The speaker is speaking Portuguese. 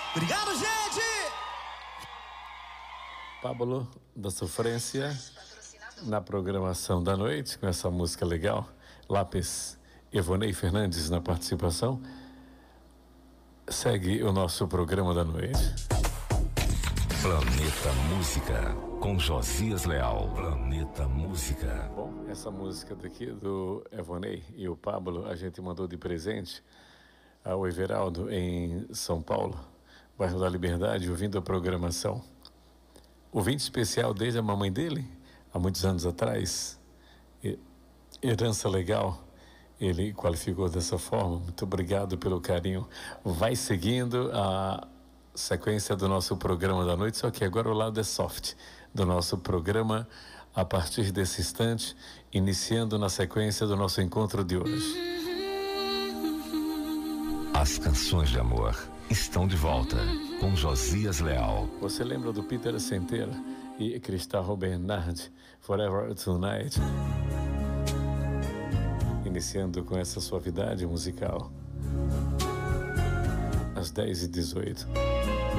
Obrigado, gente! Pablo da Sofrência na programação da noite com essa música legal. Lápis, Evonei Fernandes na participação. Segue o nosso programa da noite. Planeta Música com Josias Leal. Planeta Música. Bom, essa música daqui do Evonei e o Pablo a gente mandou de presente ao Everaldo em São Paulo, bairro da Liberdade, ouvindo a programação. Ouvinte especial desde a mamãe dele, há muitos anos atrás. Herança legal, ele qualificou dessa forma. Muito obrigado pelo carinho. Vai seguindo a sequência do nosso programa da noite, só que agora o lado é soft do nosso programa, a partir desse instante, iniciando na sequência do nosso encontro de hoje. As canções de amor estão de volta com Josias Leal. Você lembra do Peter Centeira e Cristal Bernard, Forever Tonight? Iniciando com essa suavidade musical. Às 10h18.